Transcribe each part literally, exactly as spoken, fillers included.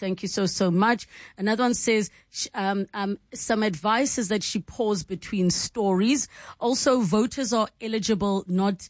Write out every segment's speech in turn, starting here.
Thank you so, so much. Another one says, um, um, some advice is that she pause between stories. Also, voters are eligible, not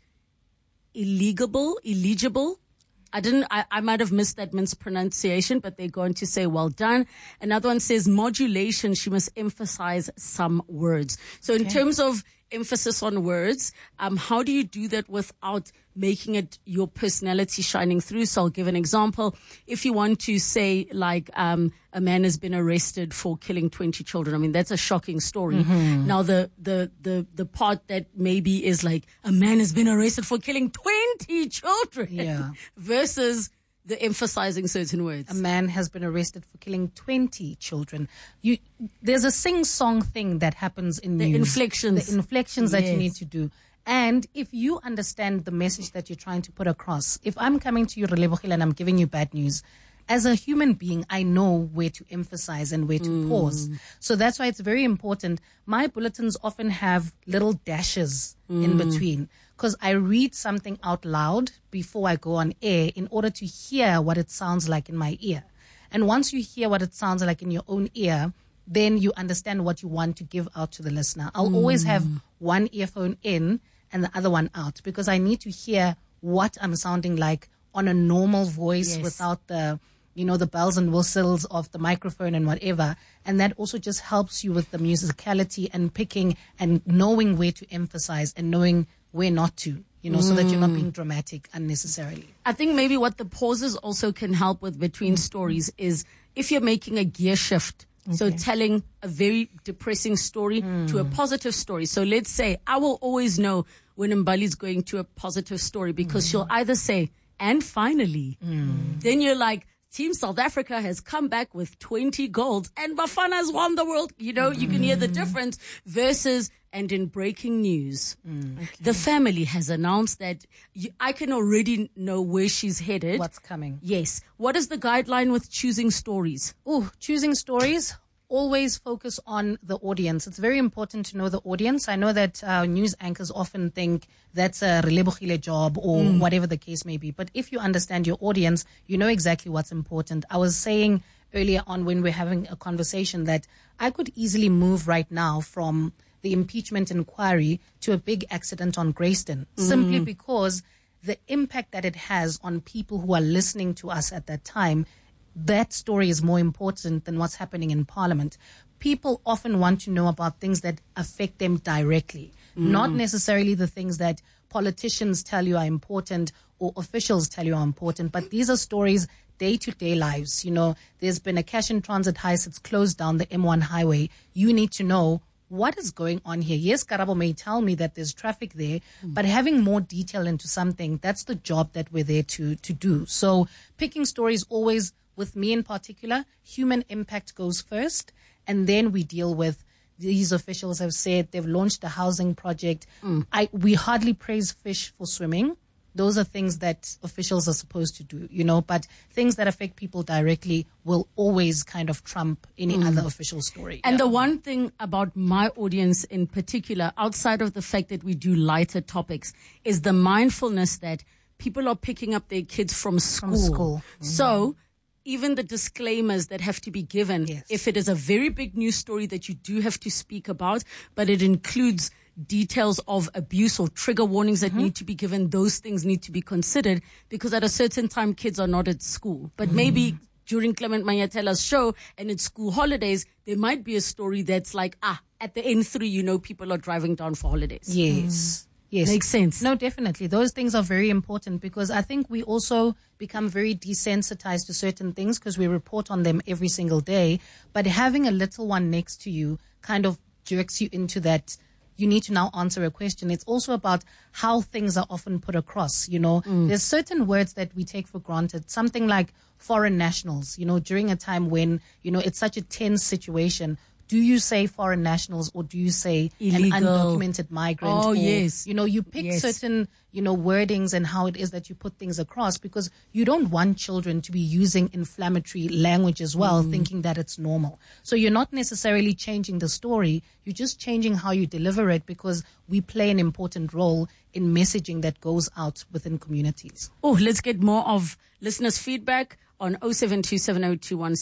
illegible, illegible. I didn't, I, I might have missed that mispronunciation, but they're going to say well done. Another one says modulation. She must emphasize some words. So in Okay. terms of emphasis on words, um, how do you do that without making it your personality shining through? So I'll give an example. If you want to say like, um, a man has been arrested for killing twenty children. I mean, that's a shocking story. Mm-hmm. Now the, the, the, the part that maybe is like a man has been arrested for killing twenty children Yeah. versus the emphasizing certain words. A man has been arrested for killing twenty children. You, there's a sing-song thing that happens in The news. inflections. The inflections that you Yes. need to do. And if you understand the message that you're trying to put across, if I'm coming to you, Relebogile, and I'm giving you bad news, as a human being, I know where to emphasize and where to Mm. pause. So that's why it's very important. My bulletins often have little dashes Mm. in between, because I read something out loud before I go on air in order to hear what it sounds like in my ear. And once you hear what it sounds like in your own ear, then you understand what you want to give out to the listener. I'll Mm. always have one earphone in and the other one out, because I need to hear what I'm sounding like on a normal voice, Yes. without the, you know, the bells and whistles of the microphone and whatever. And that also just helps you with the musicality and picking and knowing where to emphasize and knowing where not to, you know, so that you're not being dramatic unnecessarily. I think maybe what the pauses also can help with between stories is if you're making a gear shift. So telling a very depressing story to a positive story. So let's say I will always know when Mbali's going to a positive story because she'll either say, and finally, then you're like, Team South Africa has come back with twenty golds and Bafana has won the world. You know, you can hear the difference versus, and in breaking news, the family has announced that you, I can already know where she's headed. What's coming? Yes. What is the guideline with choosing stories? Oh, choosing stories. Always focus on the audience. It's very important to know the audience. I know that uh, news anchors often think that's a Relebogile job or mm. whatever the case may be. But if you understand your audience, you know exactly what's important. I was saying earlier on when we're having a conversation that I could easily move right now from the impeachment inquiry to a big accident on Grayston, mm. simply because the impact that it has on people who are listening to us at that time, that story is more important than what's happening in Parliament. People often want to know about things that affect them directly, mm. not necessarily the things that politicians tell you are important or officials tell you are important, but these are stories day-to-day lives. You know, there's been a cash and transit heist that's closed down the M one highway. You need to know what is going on here. Yes, Karabo may tell me that there's traffic there, mm. but having more detail into something, that's the job that we're there to, to do. So picking stories always, with me in particular, human impact goes first, and then we deal with, these officials have said they've launched a housing project. Mm. I, we hardly praise fish for swimming. Those are things that officials are supposed to do, you know, but things that affect people directly will always kind of trump any mm. other official story. And yeah. the one thing about my audience in particular, outside of the fact that we do lighter topics, is the mindfulness that people are picking up their kids from school. From school. Mm-hmm. So even the disclaimers that have to be given, yes. if it is a very big news story that you do have to speak about, but it includes details of abuse or trigger warnings that mm-hmm. need to be given, those things need to be considered, because at a certain time kids are not at school. But mm-hmm. maybe during Clement Manyatela's show and it's school holidays, there might be a story that's like, ah, at the N three, you know, people are driving down for holidays. Yes. Mm. Yes. Makes sense. No, definitely. Those things are very important, because I think we also become very desensitized to certain things because we report on them every single day. But having a little one next to you kind of jerks you into that. You need to now answer a question. It's also about how things are often put across. You know, mm. there's certain words that we take for granted. Something like foreign nationals, you know, during a time when, you know, it's such a tense situation. Do you say foreign nationals or do you say illegal, an undocumented migrant? Oh, or, yes. You know, you pick yes. certain, you know, wordings and how it is that you put things across, because you don't want children to be using inflammatory language as well, mm. thinking that it's normal. So you're not necessarily changing the story. You're just changing how you deliver it, because we play an important role in messaging that goes out within communities. Oh, let's get more of listeners' feedback on oh seven two seven oh two one